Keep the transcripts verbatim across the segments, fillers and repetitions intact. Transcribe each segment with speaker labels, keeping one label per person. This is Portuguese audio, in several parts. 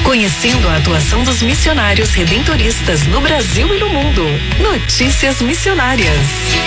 Speaker 1: Conhecendo a atuação dos missionários redentoristas no Brasil e no mundo. Notícias Missionárias.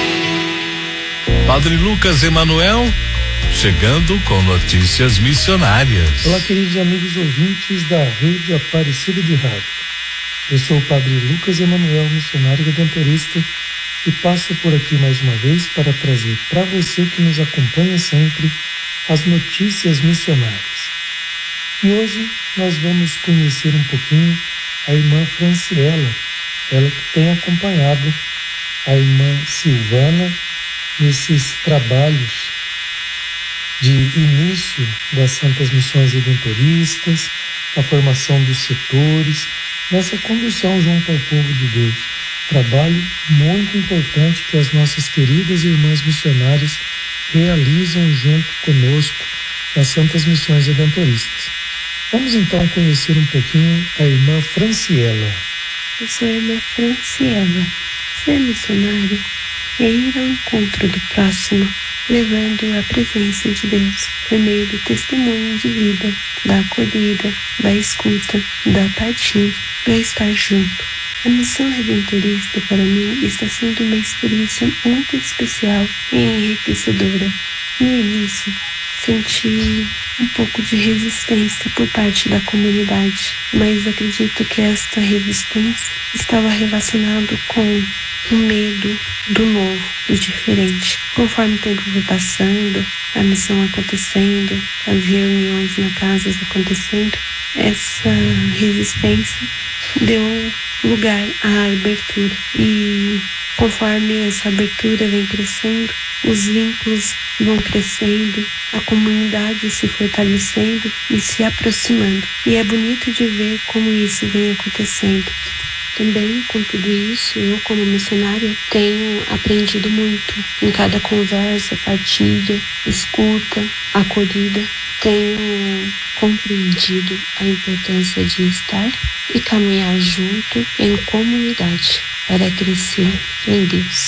Speaker 2: Padre Lucas Emanuel, chegando com notícias missionárias.
Speaker 3: Olá, queridos amigos ouvintes da Rede Aparecida de Rádio. Eu sou o Padre Lucas Emanuel, missionário redentorista, e passo por aqui mais uma vez para trazer para você que nos acompanha sempre as notícias missionárias. E hoje nós vamos conhecer um pouquinho a irmã Franciela, ela que tem acompanhado a irmã Silvana nesses trabalhos de início das Santas Missões Redentoristas, a formação dos setores, nessa condução junto ao povo de Deus. Trabalho muito importante que as nossas queridas irmãs missionárias realizam junto conosco nas Santas Missões Redentoristas. Vamos então conhecer um pouquinho a irmã Franciela.
Speaker 4: Eu sou a irmã Franciela. Ser missionário é ir ao encontro do próximo, levando a presença de Deus por meio do testemunho de vida, da acolhida, da escuta, da partilha, do estar junto. A missão redentorista para mim está sendo uma experiência muito especial e enriquecedora. No início, senti um pouco de resistência por parte da comunidade, mas acredito que esta resistência estava relacionado com o medo do novo, do diferente. Conforme o tempo foi passando, a missão acontecendo, as reuniões na casa acontecendo, essa resistência deu lugar à abertura. E conforme essa abertura vem crescendo, os vínculos vão crescendo, a comunidade se fortalecendo e se aproximando. E é bonito de ver como isso vem acontecendo. Também, com tudo isso, eu como missionária tenho aprendido muito em cada conversa, partilha, escuta, acolhida. Tenho compreendido a importância de estar e caminhar junto em comunidade para crescer em Deus.